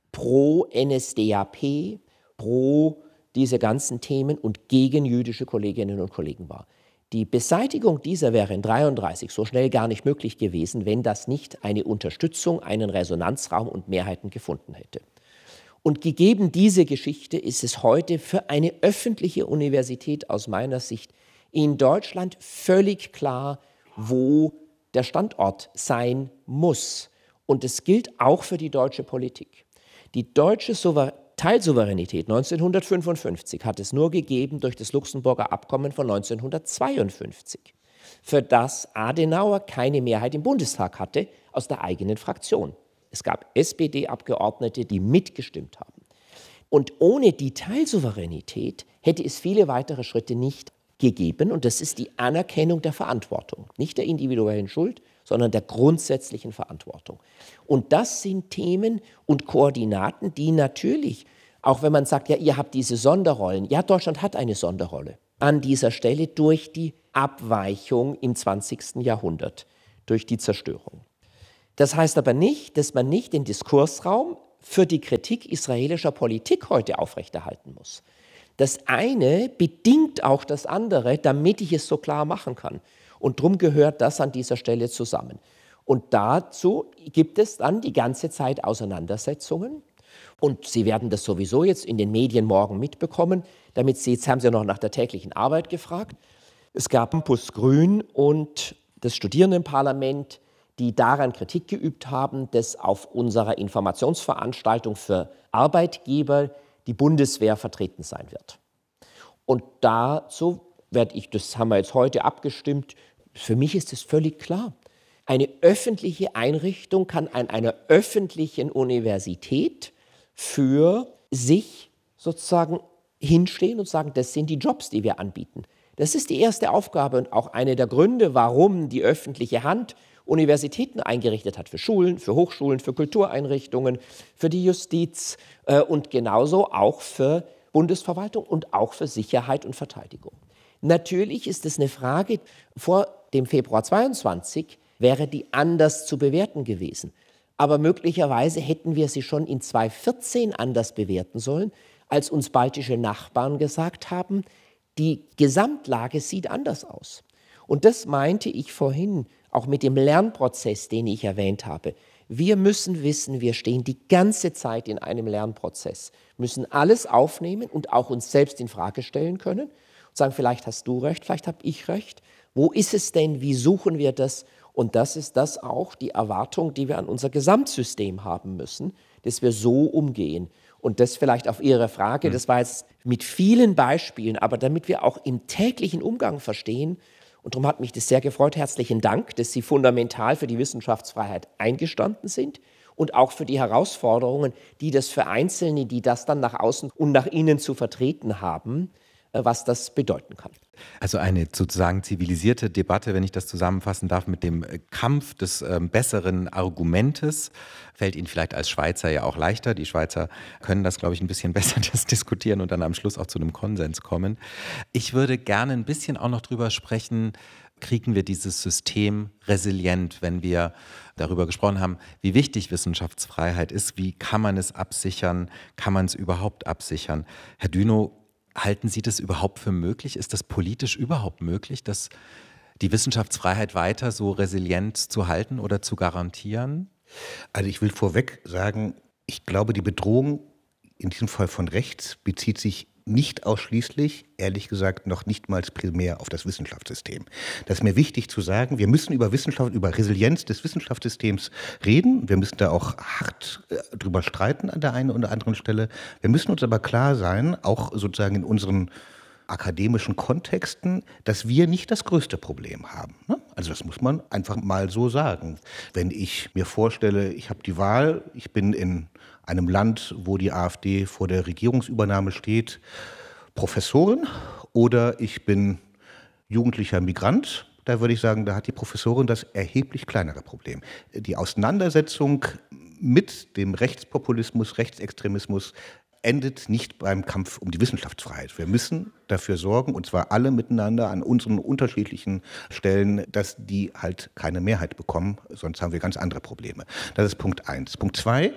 pro NSDAP, pro diese ganzen Themen und gegen jüdische Kolleginnen und Kollegen war. Die Beseitigung dieser wäre in 1933 so schnell gar nicht möglich gewesen, wenn das nicht eine Unterstützung, einen Resonanzraum und Mehrheiten gefunden hätte. Und gegeben diese Geschichte ist es heute für eine öffentliche Universität aus meiner Sicht in Deutschland völlig klar, wo der Standort sein muss. Und es gilt auch für die deutsche Politik. Die deutsche Teilsouveränität 1955 hat es nur gegeben durch das Luxemburger Abkommen von 1952. für das Adenauer keine Mehrheit im Bundestag hatte aus der eigenen Fraktion. Es gab SPD-Abgeordnete, die mitgestimmt haben. Und ohne die Teilsouveränität hätte es viele weitere Schritte nicht gegeben. Und das ist die Anerkennung der Verantwortung. Nicht der individuellen Schuld, sondern der grundsätzlichen Verantwortung. Und das sind Themen und Koordinaten, die natürlich, auch wenn man sagt, ja, ihr habt diese Sonderrollen, ja, Deutschland hat eine Sonderrolle an dieser Stelle durch die Abweichung im 20. Jahrhundert, durch die Zerstörung. Das heißt aber nicht, dass man nicht den Diskursraum für die Kritik israelischer Politik heute aufrechterhalten muss. Das eine bedingt auch das andere, damit ich es so klar machen kann. Und darum gehört das an dieser Stelle zusammen. Und dazu gibt es dann die ganze Zeit Auseinandersetzungen. Und Sie werden das sowieso jetzt in den Medien morgen mitbekommen. Jetzt haben Sie noch nach der täglichen Arbeit gefragt. Es gab Campus Grün und das Studierendenparlament, die daran Kritik geübt haben, dass auf unserer Informationsveranstaltung für Arbeitgeber die Bundeswehr vertreten sein wird. Und dazu das haben wir jetzt heute abgestimmt, für mich ist es völlig klar. Eine öffentliche Einrichtung kann an einer öffentlichen Universität für sich sozusagen hinstehen und sagen, das sind die Jobs, die wir anbieten. Das ist die erste Aufgabe und auch einer der Gründe, warum die öffentliche Hand Universitäten eingerichtet hat für Schulen, für Hochschulen, für Kultureinrichtungen, für die Justiz und genauso auch für Bundesverwaltung und auch für Sicherheit und Verteidigung. Natürlich ist es eine Frage, vor dem Februar 22 wäre die anders zu bewerten gewesen. Aber möglicherweise hätten wir sie schon in 2014 anders bewerten sollen, als uns baltische Nachbarn gesagt haben, die Gesamtlage sieht anders aus. Und das meinte ich vorhin auch mit dem Lernprozess, den ich erwähnt habe. Wir müssen wissen, wir stehen die ganze Zeit in einem Lernprozess, müssen alles aufnehmen und auch uns selbst in Frage stellen können und sagen, vielleicht hast du recht, vielleicht habe ich recht. Wo ist es denn? Wie suchen wir das? Und das ist das auch die Erwartung, die wir an unser Gesamtsystem haben müssen, dass wir so umgehen. Und das vielleicht auf Ihre Frage, das war jetzt mit vielen Beispielen, aber damit wir auch im täglichen Umgang verstehen, und darum hat mich das sehr gefreut, herzlichen Dank, dass Sie fundamental für die Wissenschaftsfreiheit eingestanden sind und auch für die Herausforderungen, die das für Einzelne, die das dann nach außen und nach innen zu vertreten haben, was das bedeuten kann. Also eine sozusagen zivilisierte Debatte, wenn ich das zusammenfassen darf, mit dem Kampf des besseren Argumentes, fällt Ihnen vielleicht als Schweizer ja auch leichter. Die Schweizer können das, glaube ich, ein bisschen besser diskutieren und dann am Schluss auch zu einem Konsens kommen. Ich würde gerne ein bisschen auch noch drüber sprechen, kriegen wir dieses System resilient, wenn wir darüber gesprochen haben, wie wichtig Wissenschaftsfreiheit ist, wie kann man es absichern, kann man es überhaupt absichern? Herr Dünow, halten Sie das überhaupt für möglich? Ist das politisch überhaupt möglich, dass die Wissenschaftsfreiheit weiter so resilient zu halten oder zu garantieren? Also ich will vorweg sagen, ich glaube, die Bedrohung in diesem Fall von rechts bezieht sich nicht ausschließlich, ehrlich gesagt, noch nicht mal primär auf das Wissenschaftssystem. Das ist mir wichtig zu sagen. Wir müssen über Wissenschaft, über Resilienz des Wissenschaftssystems reden. Wir müssen da auch hart drüber streiten an der einen oder anderen Stelle. Wir müssen uns aber klar sein, auch sozusagen in unseren akademischen Kontexten, dass wir nicht das größte Problem haben. Also das muss man einfach mal so sagen. Wenn ich mir vorstelle, ich habe die Wahl, ich bin in einem Land, wo die AfD vor der Regierungsübernahme steht, Professorin, oder ich bin jugendlicher Migrant, da würde ich sagen, da hat die Professorin das erheblich kleinere Problem. Die Auseinandersetzung mit dem Rechtspopulismus, Rechtsextremismus endet nicht beim Kampf um die Wissenschaftsfreiheit. Wir müssen dafür sorgen, und zwar alle miteinander an unseren unterschiedlichen Stellen, dass die halt keine Mehrheit bekommen, sonst haben wir ganz andere Probleme. Das ist Punkt 1. Punkt 2,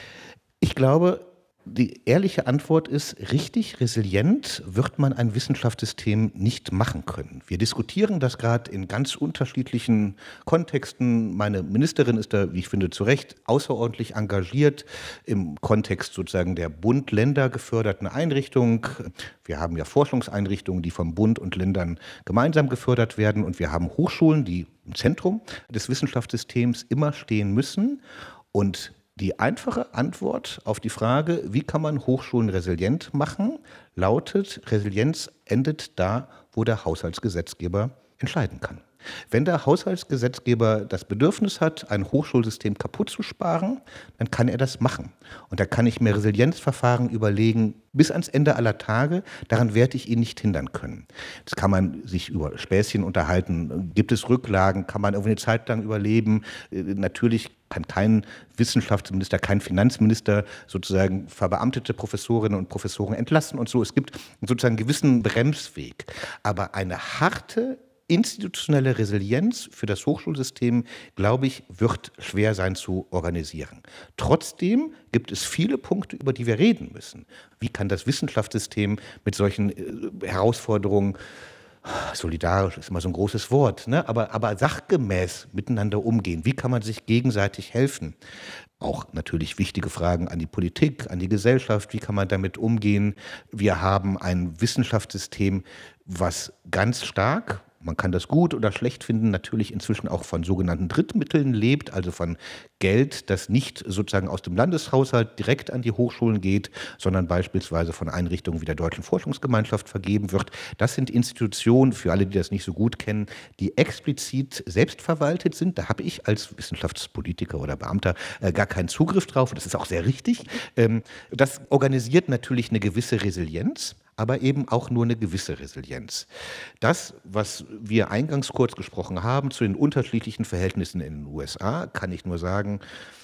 ich glaube, die ehrliche Antwort ist, richtig resilient wird man ein Wissenschaftssystem nicht machen können. Wir diskutieren das gerade in ganz unterschiedlichen Kontexten. Meine Ministerin ist da, wie ich finde, zu Recht außerordentlich engagiert im Kontext sozusagen der Bund-Länder geförderten Einrichtung. Wir haben ja Forschungseinrichtungen, die vom Bund und Ländern gemeinsam gefördert werden, und wir haben Hochschulen, die im Zentrum des Wissenschaftssystems immer stehen müssen. Und die einfache Antwort auf die Frage, wie kann man Hochschulen resilient machen, lautet, Resilienz endet da, wo der Haushaltsgesetzgeber entscheiden kann. Wenn der Haushaltsgesetzgeber das Bedürfnis hat, ein Hochschulsystem kaputt zu sparen, dann kann er das machen. Und da kann ich mir Resilienzverfahren überlegen, bis ans Ende aller Tage. Daran werde ich ihn nicht hindern können. Jetzt kann man sich über Späßchen unterhalten. Gibt es Rücklagen? Kann man irgendwie eine Zeit lang überleben? Natürlich kann kein Wissenschaftsminister, kein Finanzminister sozusagen verbeamtete Professorinnen und Professoren entlassen und so. Es gibt sozusagen einen gewissen Bremsweg. Aber eine harte institutionelle Resilienz für das Hochschulsystem, glaube ich, wird schwer sein zu organisieren. Trotzdem gibt es viele Punkte, über die wir reden müssen. Wie kann das Wissenschaftssystem mit solchen Herausforderungen, solidarisch ist immer so ein großes Wort, ne? aber sachgemäß miteinander umgehen? Wie kann man sich gegenseitig helfen? Auch natürlich wichtige Fragen an die Politik, an die Gesellschaft. Wie kann man damit umgehen? Wir haben ein Wissenschaftssystem, was ganz stark, man kann das gut oder schlecht finden, natürlich inzwischen auch von sogenannten Drittmitteln lebt, also von Geld, das nicht sozusagen aus dem Landeshaushalt direkt an die Hochschulen geht, sondern beispielsweise von Einrichtungen wie der Deutschen Forschungsgemeinschaft vergeben wird. Das sind Institutionen, für alle, die das nicht so gut kennen, die explizit selbstverwaltet sind. Da habe ich als Wissenschaftspolitiker oder Beamter gar keinen Zugriff drauf. Das ist auch sehr richtig. Das organisiert natürlich eine gewisse Resilienz, aber eben auch nur eine gewisse Resilienz. Das, was wir eingangs kurz gesprochen haben zu den unterschiedlichen Verhältnissen in den USA, kann ich nur sagen,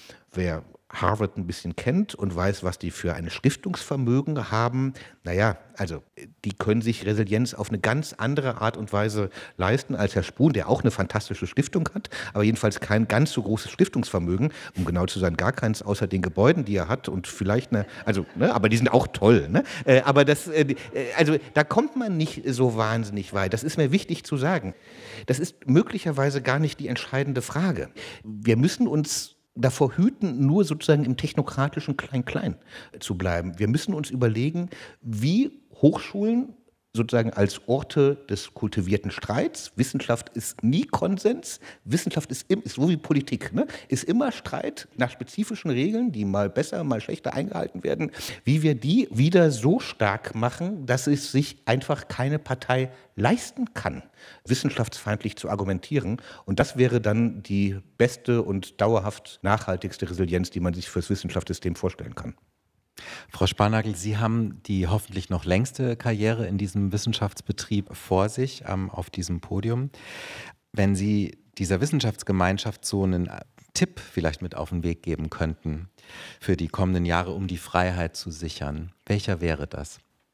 wer Harvard ein bisschen kennt und weiß, was die für ein Stiftungsvermögen haben, naja, also die können sich Resilienz auf eine ganz andere Art und Weise leisten als Herr Spoon, der auch eine fantastische Stiftung hat, aber jedenfalls kein ganz so großes Stiftungsvermögen, um genau zu sein, gar keins außer den Gebäuden, die er hat und vielleicht eine, also, ne, aber die sind auch toll, ne? Aber das, also da kommt man nicht so wahnsinnig weit. Das ist mir wichtig zu sagen. Das ist möglicherweise gar nicht die entscheidende Frage. Wir müssen uns davor hüten, nur sozusagen im technokratischen Klein-Klein zu bleiben. Wir müssen uns überlegen, wie Hochschulen sozusagen als Orte des kultivierten Streits. Wissenschaft ist nie Konsens. Wissenschaft ist so wie Politik, ne? Ist immer Streit nach spezifischen Regeln, die mal besser, mal schlechter eingehalten werden. Wie wir die wieder so stark machen, dass es sich einfach keine Partei leisten kann, wissenschaftsfeindlich zu argumentieren. Und das wäre dann die beste und dauerhaft nachhaltigste Resilienz, die man sich fürs Wissenschaftssystem vorstellen kann. Frau Sparnagel, Sie haben die hoffentlich noch längste Karriere in diesem Wissenschaftsbetrieb vor sich, auf diesem Podium. Wenn Sie dieser Wissenschaftsgemeinschaft so einen Tipp vielleicht mit auf den Weg geben könnten für die kommenden Jahre, um die Freiheit zu sichern, welcher wäre das?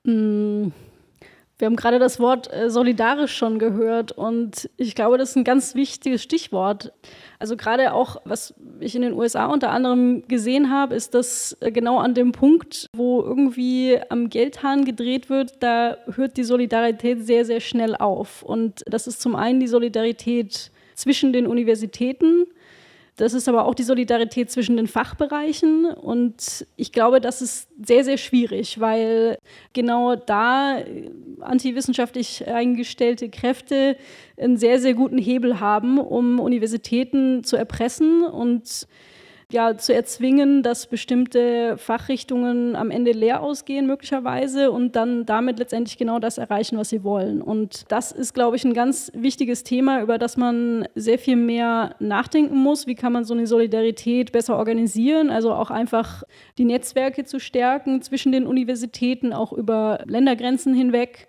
Wir haben gerade das Wort solidarisch schon gehört und ich glaube, das ist ein ganz wichtiges Stichwort. Also gerade auch, was ich in den USA unter anderem gesehen habe, ist, dass genau an dem Punkt, wo irgendwie am Geldhahn gedreht wird, da hört die Solidarität sehr, sehr schnell auf. Und das ist zum einen die Solidarität zwischen den Universitäten, das ist aber auch die Solidarität zwischen den Fachbereichen und ich glaube, das ist sehr, sehr schwierig, weil genau da antiwissenschaftlich eingestellte Kräfte einen sehr, sehr guten Hebel haben, um Universitäten zu erpressen und ja, zu erzwingen, dass bestimmte Fachrichtungen am Ende leer ausgehen möglicherweise und dann damit letztendlich genau das erreichen, was sie wollen. Und das ist, glaube ich, ein ganz wichtiges Thema, über das man sehr viel mehr nachdenken muss. Wie kann man so eine Solidarität besser organisieren? Also auch einfach die Netzwerke zu stärken zwischen den Universitäten, auch über Ländergrenzen hinweg.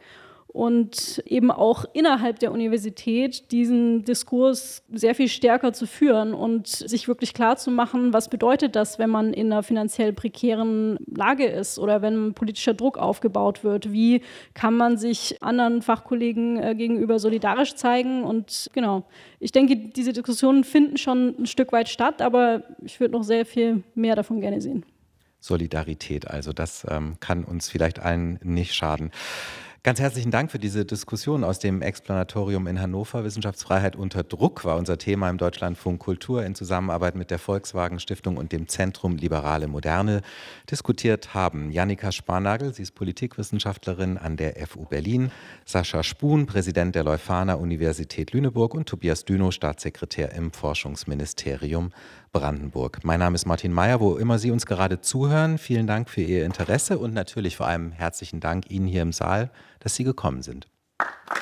Und eben auch innerhalb der Universität diesen Diskurs sehr viel stärker zu führen und sich wirklich klar zu machen, was bedeutet das, wenn man in einer finanziell prekären Lage ist oder wenn politischer Druck aufgebaut wird. Wie kann man sich anderen Fachkollegen gegenüber solidarisch zeigen? Und genau, ich denke, diese Diskussionen finden schon ein Stück weit statt, aber ich würde noch sehr viel mehr davon gerne sehen. Solidarität, also das kann uns vielleicht allen nicht schaden. Ganz herzlichen Dank für diese Diskussion aus dem Explanatorium in Hannover. Wissenschaftsfreiheit unter Druck war unser Thema im Deutschlandfunk Kultur in Zusammenarbeit mit der Volkswagen Stiftung und dem Zentrum Liberale Moderne. Diskutiert haben Jannika Sparnagel, sie ist Politikwissenschaftlerin an der FU Berlin, Sascha Spoon, Präsident der Leuphana Universität Lüneburg und Tobias Dünow, Staatssekretär im Forschungsministerium Brandenburg. Mein Name ist Martin Meyer, wo immer Sie uns gerade zuhören. Vielen Dank für Ihr Interesse und natürlich vor allem herzlichen Dank Ihnen hier im Saal, dass Sie gekommen sind.